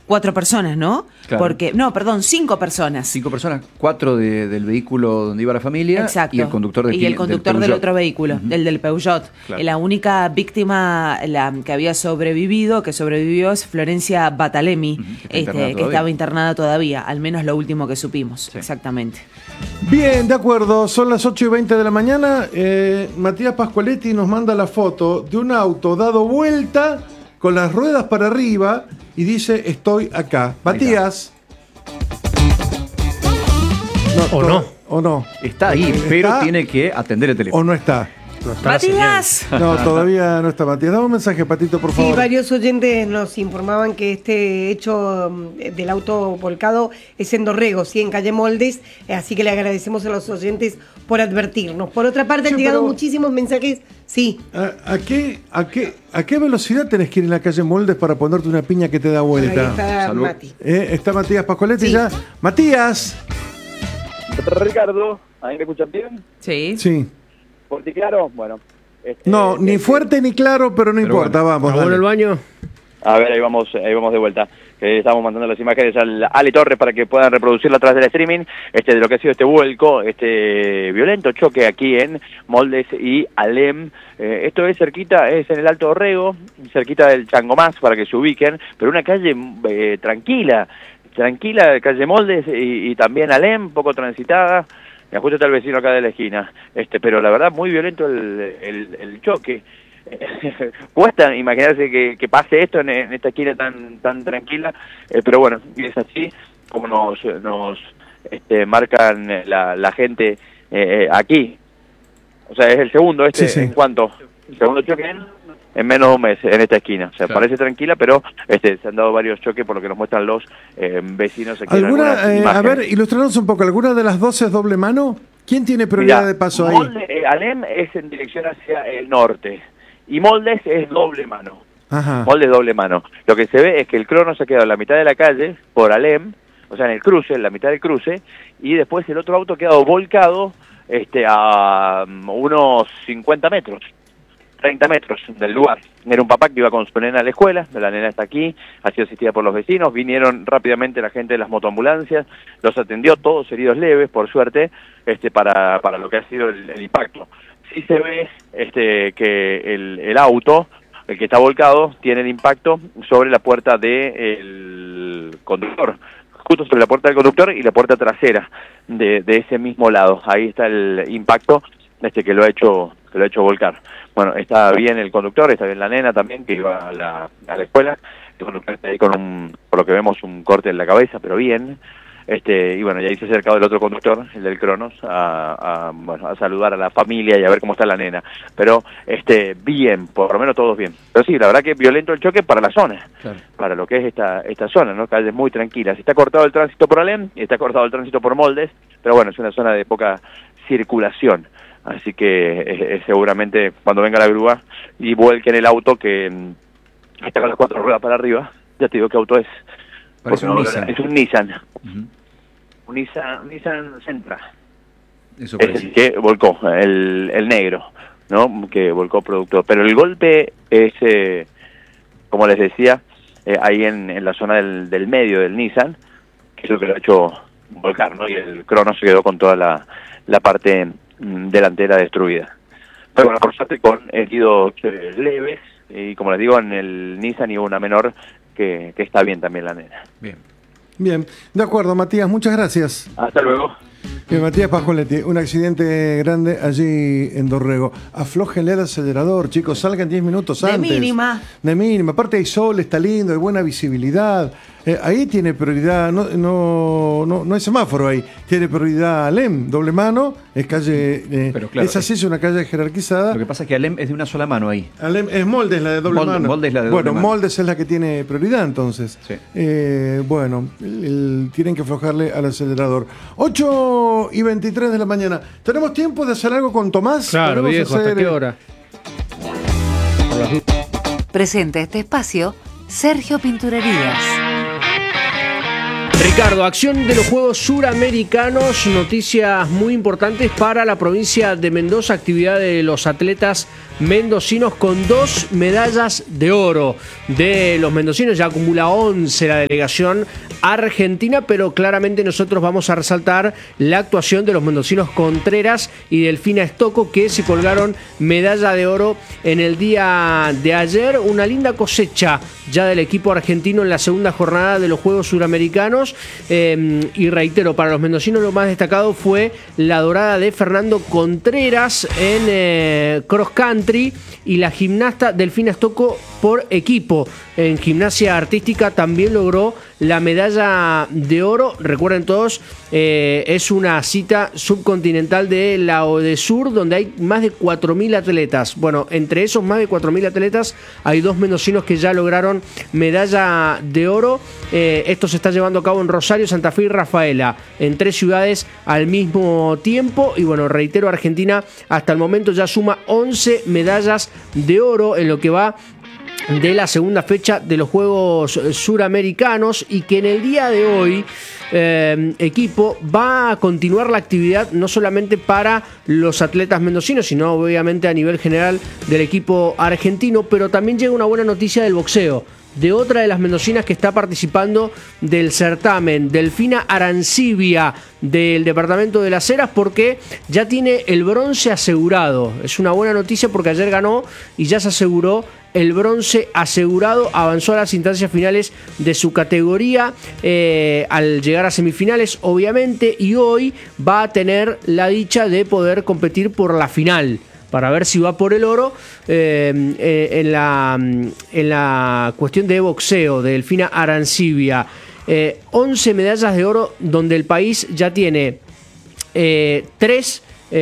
4 personas, ¿no? Claro. Porque, no, perdón, 5 personas. 5 personas, 4 del vehículo donde iba la familia. Exacto. Y el conductor del otro vehículo, Uh-huh. el del Peugeot. Claro. La única víctima que había sobrevivido, que sobrevivió, es Florencia Batalemi, Uh-huh, que estaba internada todavía, al menos lo último que supimos. Sí. Exactamente. Bien, de acuerdo, son las 8:20 de la mañana. Matías Pascualetti nos manda la foto de un auto dado vuelta con las ruedas para arriba y dice: estoy acá. Matías. ¿O no? Está ahí, pero tiene que atender el teléfono. ¿O no está? No está la ¡Matías! No, todavía no está Matías. Dame un mensaje, Patito, por favor. Sí, varios oyentes nos informaban que este hecho del auto volcado es en Dorrego, sí, en calle Moldes, así que le agradecemos a los oyentes por advertirnos. Por otra parte, Sí, han llegado pero- muchísimos mensajes, sí. ¿A qué velocidad tenés que ir en la calle Moldes para ponerte una piña que te da Ahí vuelta? está Salud. Mati. Está Matías Pascualetti Sí. ya. Matías. Ricardo, ¿ahí me escuchan bien? Sí. Sí. ¿Fuerte y claro? Bueno. No, ni fuerte ni claro, pero no Pero importa, bueno. vamos. ¿Está bueno dale. el baño? A ver, ahí vamos de vuelta. Estamos mandando las imágenes al Ali Torres para que puedan reproducirla a través del streaming, de lo que ha sido este vuelco, este violento choque aquí en Moldes y Alem. Esto es cerquita, es en el Alto Dorrego, cerquita del Changomás, para que se ubiquen, pero una calle tranquila, calle Moldes y también Alem, poco transitada. Me justo está el vecino acá de la esquina, pero la verdad muy violento el choque. Cuesta imaginarse que pase esto en esta esquina tan tranquila, pero bueno, es así como nos marcan la gente aquí. O sea, es el segundo Sí. en cuanto el segundo choque en menos de un mes en esta esquina. O sea, Claro. parece tranquila, pero se han dado varios choques por lo que nos muestran los vecinos aquí en algunas A imágenes. ver, ilustranos un poco. ¿Alguna de las dos es doble mano? ¿Quién tiene prioridad Mirá, de paso ahí? Alem es en dirección hacia el norte y Moldes es doble mano. Ajá. Moldes doble mano. Lo que se ve es que el crono se ha quedado en la mitad de la calle por Alem, o sea, en el cruce, en la mitad del cruce, y después el otro auto ha quedado volcado a unos 50 metros. 30 metros del lugar. Era un papá que iba con su nena a la escuela, la nena está aquí, ha sido asistida por los vecinos, vinieron rápidamente la gente de las motoambulancias, los atendió, todos heridos leves, por suerte, para lo que ha sido el impacto. Sí se ve que el auto, el que está volcado, tiene el impacto sobre la puerta del conductor, justo sobre la puerta del conductor y la puerta trasera de ese mismo lado. Ahí está el impacto que lo ha hecho volcar. Bueno, está bien el conductor, está bien la nena también, que iba a la escuela. El conductor está ahí con por lo que vemos, un corte en la cabeza, pero bien. Y bueno, y ahí se ha acercado el otro conductor, el del Cronos, a saludar a la familia y a ver cómo está la nena. Pero, bien, por lo menos todos bien. Pero sí, la verdad que violento el choque para la zona, Claro. para lo que es esta zona, ¿no? Calles muy tranquilas. Está cortado el tránsito por Alem, y está cortado el tránsito por Moldes, pero bueno, es una zona de poca circulación. Así que seguramente cuando venga la grúa y vuelque en el auto que está con las 4 ruedas para arriba, ya te digo qué auto es. Parece Porque un no, Nissan. es un Nissan. Ujú. Un Nissan Sentra. Eso Es parece. el que volcó, el negro, ¿no? Que volcó producto. Pero el golpe es, como les decía, ahí en la zona del medio del Nissan, que es lo que lo ha hecho volcar, ¿no? Y el Crono se quedó con toda la parte delantera destruida. Pero bueno, por suerte con heridos leves, y como les digo, en el Nissan y una menor que está bien también la nena. Bien. Bien, de acuerdo, Matías, muchas gracias. Hasta luego. Bien, Matías Pascualetti, un accidente grande allí en Dorrego. Aflójenle el acelerador, chicos, salgan 10 minutos De antes. mínima. De mínima. Aparte hay sol, está lindo, hay buena visibilidad. Ahí tiene prioridad, no hay semáforo ahí. Tiene prioridad Alem, doble mano, es calle. Pero claro, es así, es una calle jerarquizada. Lo que pasa es que Alem es de una sola mano ahí. Alem, es Moldes la de doble mano. Moldes la de doble bueno, mano. Moldes es la que tiene prioridad entonces. Sí. Bueno, tienen que aflojarle al acelerador. 8:23 de la mañana. ¿Tenemos tiempo de hacer algo con Tomás? Claro, ¿Podemos viejo, ¿hasta hacer, qué hora? Presenta este espacio Sergio Pinturerías. Ricardo, acción de los Juegos Suramericanos, noticias muy importantes para la provincia de Mendoza, actividad de los atletas mendocinos con 2 medallas de oro de los mendocinos, ya acumula 11 la delegación argentina, pero claramente nosotros vamos a resaltar la actuación de los mendocinos Contreras y Delfina Stocco, que se colgaron medalla de oro en el día de ayer. Una linda cosecha ya del equipo argentino en la segunda jornada de los Juegos Suramericanos, y reitero, para los mendocinos lo más destacado fue la dorada de Fernando Contreras en cross country y la gimnasta Delfina Stocco por equipo. En gimnasia artística también logró la medalla de oro. Recuerden todos, es una cita subcontinental de la ODESUR donde hay más de 4.000 atletas. Bueno, entre esos más de 4.000 atletas hay 2 mendocinos que ya lograron medalla de oro. Esto se está llevando a cabo en Rosario, Santa Fe y Rafaela, en 3 ciudades al mismo tiempo. Y bueno, reitero, Argentina hasta el momento ya suma 11 medallas de oro en lo que va de la segunda fecha de los Juegos Suramericanos, y que en el día de hoy equipo va a continuar la actividad no solamente para los atletas mendocinos, sino obviamente a nivel general del equipo argentino, pero también llega una buena noticia del boxeo, de otra de las mendocinas que está participando del certamen, Delfina Arancibia, del departamento de Las Heras, porque ya tiene el bronce asegurado. Es una buena noticia porque ayer ganó y ya se aseguró el bronce asegurado, avanzó a las instancias finales de su categoría al llegar a semifinales, obviamente, y hoy va a tener la dicha de poder competir por la final, para ver si va por el oro en la cuestión de boxeo de Delfina Arancibia. 11 medallas de oro, donde el país ya tiene 2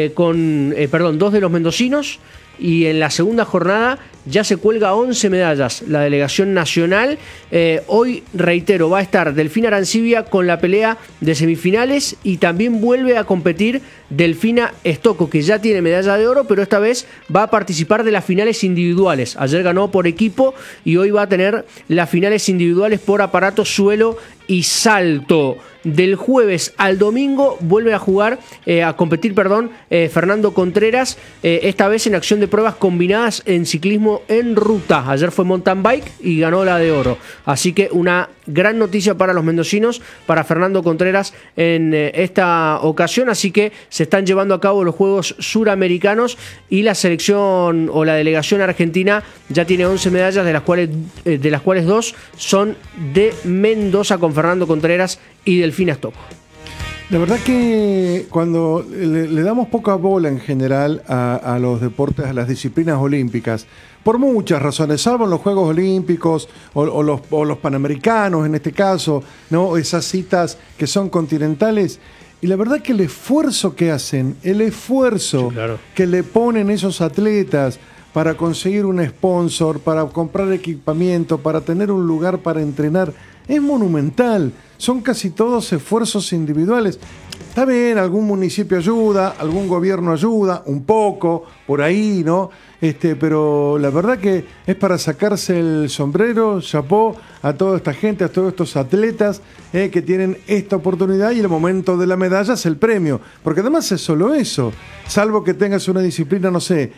de los mendocinos, y en la segunda jornada ya se cuelga 11 medallas la delegación nacional. Hoy, reitero, va a estar Delfina Arancibia con la pelea de semifinales, y también vuelve a competir Delfina Stocco, que ya tiene medalla de oro, pero esta vez va a participar de las finales individuales. Ayer ganó por equipo y hoy va a tener las finales individuales por aparato, suelo y salto. Del jueves al domingo vuelve a competir Fernando Contreras, esta vez en acción de pruebas combinadas en ciclismo en ruta. Ayer fue mountain bike y ganó la de oro. Así que una gran noticia para los mendocinos, para Fernando Contreras en esta ocasión. Así que se están llevando a cabo los Juegos Suramericanos y la selección o la delegación argentina ya tiene 11 medallas, de las cuales 2 son de Mendoza, con Fernando Contreras y Delfina Stocco. La verdad que cuando le damos poca bola en general a los deportes, a las disciplinas olímpicas, por muchas razones, salvo en los Juegos Olímpicos o los Panamericanos en este caso, ¿no? Esas citas que son continentales, y la verdad que el esfuerzo que hacen, sí, claro, que le ponen esos atletas para conseguir un sponsor, para comprar equipamiento, para tener un lugar para entrenar, es monumental. Son casi todos esfuerzos individuales. Está bien, algún municipio ayuda, algún gobierno ayuda, un poco, por ahí, ¿no? Pero la verdad que es para sacarse el sombrero, chapó a toda esta gente, a todos estos atletas que tienen esta oportunidad, y el momento de la medalla es el premio. Porque además es solo eso, salvo que tengas una disciplina, no sé,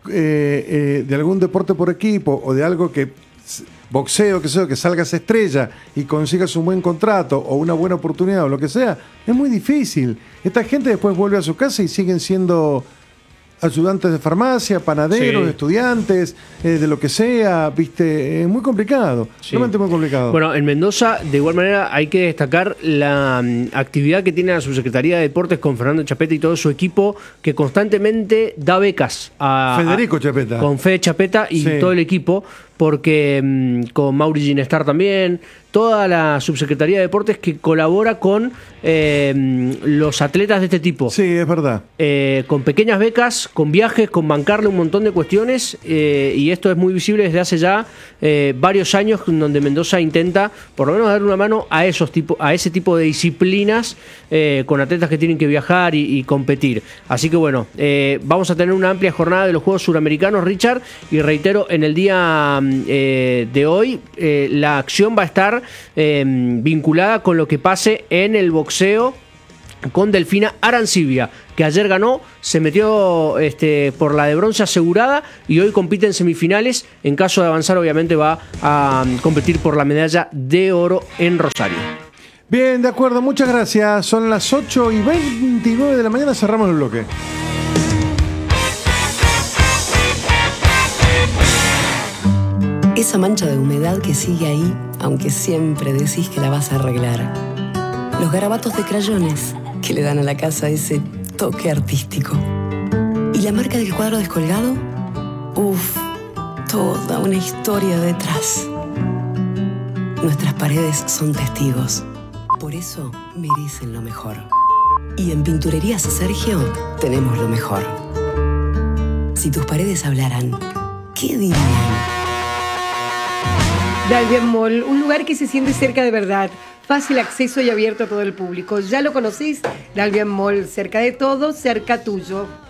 de algún deporte por equipo o de algo que... boxeo, que salgas estrella y consigas un buen contrato o una buena oportunidad o lo que sea, es muy difícil. Esta gente después vuelve a su casa y siguen siendo ayudantes de farmacia, panaderos, sí, estudiantes, de lo que sea, ¿viste? Es muy complicado, sí, realmente muy complicado. Bueno, en Mendoza, de igual manera, hay que destacar la actividad que tiene la Subsecretaría de Deportes con Fernando Chapeta y todo su equipo, que constantemente da becas a Federico Chapeta. Con Fede Chapeta y sí, todo el equipo, porque con Mauri Ginestar también, toda la Subsecretaría de Deportes que colabora con los atletas de este tipo. Sí, es verdad. Con pequeñas becas, con viajes, con bancarle un montón de cuestiones, y esto es muy visible desde hace ya varios años, donde Mendoza intenta por lo menos dar una mano a ese tipo de disciplinas, con atletas que tienen que viajar y competir. Así que bueno, vamos a tener una amplia jornada de los Juegos Suramericanos, Richard, y reitero, en el día de hoy, la acción va a estar vinculada con lo que pase en el boxeo con Delfina Arancibia, que ayer ganó, se metió por la de bronce asegurada y hoy compite en semifinales. En caso de avanzar, obviamente va a competir por la medalla de oro en Rosario. Bien, de acuerdo, muchas gracias. Son las 8:29 de la mañana, cerramos el bloque. Esa mancha de humedad que sigue ahí, aunque siempre decís que la vas a arreglar. Los garabatos de crayones que le dan a la casa ese toque artístico. ¿Y la marca del cuadro descolgado? Uf, toda una historia detrás. Nuestras paredes son testigos. Por eso merecen lo mejor. Y en Pinturerías Sergio tenemos lo mejor. Si tus paredes hablaran, ¿qué dirían? Dalvian Mall, un lugar que se siente cerca de verdad. Fácil acceso y abierto a todo el público. ¿Ya lo conocés? Dalvian Mall, cerca de todo, cerca tuyo.